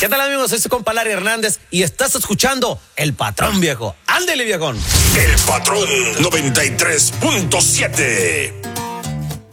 ¿Qué tal, amigos? Soy su compa Larry Hernández y estás escuchando El Patrón, viejo. ¡Ándele, viejón! El Patrón 93.7.